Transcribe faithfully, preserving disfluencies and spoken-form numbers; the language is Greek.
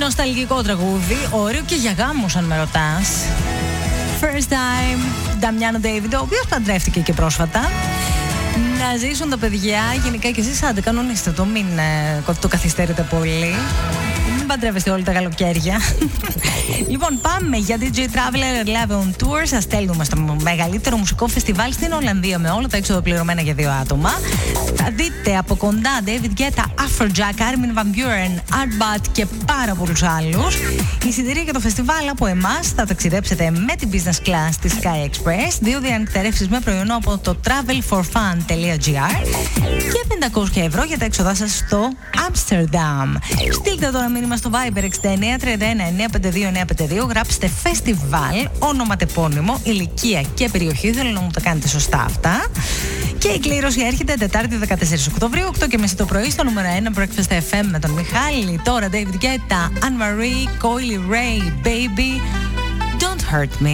Νοσταλγικό τραγούδι, ωραίο και για γάμους αν με ρωτάς. First time, Νταμιάνο Ντέιβιντ, ο οποίος παντρεύτηκε και πρόσφατα. Να ζήσουν τα παιδιά, γενικά και εσείς άντε κανονίστε το, μην ε, το καθυστερείτε πολύ. Μην παντρεύεστε όλοι τα καλοκαίρια. Λοιπόν, πάμε για ντι τζέι Traveler Live on Tour. Σας στέλνουμε στο μεγαλύτερο μουσικό φεστιβάλ στην Ολλανδία με όλα τα έξοδα πληρωμένα για δύο άτομα. Θα δείτε από κοντά David Guetta, Afrojack, Armin van Buuren, Art Bat και πάρα πολλούς άλλους. Η εισιτήρια για το φεστιβάλ από εμάς θα ταξιδέψετε με την business class της Sky Express. Δύο διανυκτερεύσεις με προϊόντο από το travel for fun τελεία τζι άρ και πεντακόσια ευρώ για τα έξοδά σας στο Amsterdam. Στείλτε τώρα μήνυμα στο Viber εξήντα εννέα τριάντα ένα εννέα πενήντα δύο εννέα πενήντα δύο. Γράψτε φεστιβάλ, όνομα-τεπώνυμο, ηλικία και περιοχή. Θέλω να μου τα κάνετε σωστά αυτά. Και η κλήρωση έρχεται Τετάρτη δεκατέσσερις Οκτωβρίου, οκτώ και μισή το πρωί, στο νούμερο ένα Breakfast εφ εμ με τον Μιχάλη. Τώρα David Guetta, Anne Marie, Coily Ray, Baby, Don't Hurt Me.